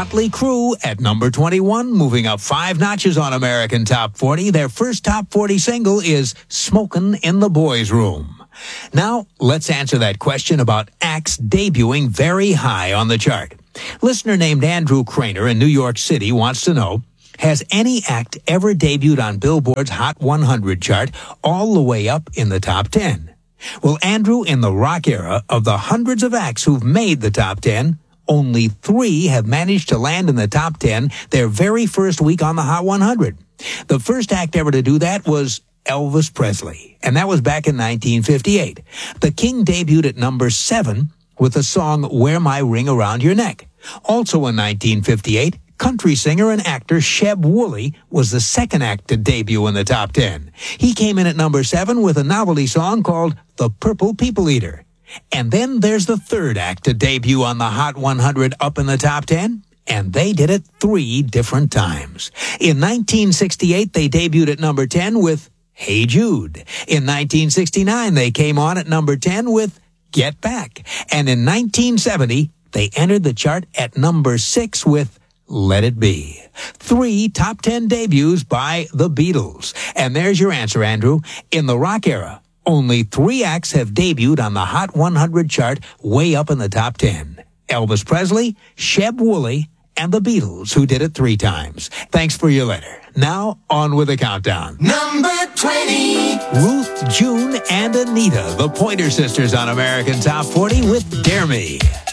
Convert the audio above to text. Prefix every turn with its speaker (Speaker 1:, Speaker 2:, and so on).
Speaker 1: Motley Crue at number 21, moving up 5 notches on American Top 40. Their first Top 40 single is Smokin' in the Boys' Room. Now, let's answer that question about acts debuting very high on the chart. Listener named Andrew Craner in New York City wants to know, has any act ever debuted on Billboard's Hot 100 chart all the way up in the top 10? Well, Andrew, in the rock era, of the hundreds of acts who've made the top 10, only 3 have managed to land in the top 10 their very first week on the Hot 100. The first act ever to do that was Elvis Presley, and that was back in 1958. The King debuted at number 7 with the song Wear My Ring Around Your Neck. Also in 1958, country singer and actor Sheb Wooley was the second act to debut in the top 10. He came in at number 7 with a novelty song called The Purple People Eater. And then there's the third act to debut on the Hot 100 up in the top 10, and they did it 3 different times. In 1968, they debuted at number 10 with Hey Jude. In 1969, they came on at number 10 with Get Back. And in 1970, they entered the chart at number 6 with Let It Be. 3 top 10 debuts by the Beatles. And there's your answer, Andrew. In the rock era, only 3 acts have debuted on the Hot 100 chart way up in the top 10. Elvis Presley, Sheb Wooley, and the Beatles, who did it 3 times. Thanks for your letter. Now, on with the countdown.
Speaker 2: Number 20.
Speaker 1: Ruth, June, and Anita, the Pointer Sisters on American Top 40 with Dare Me.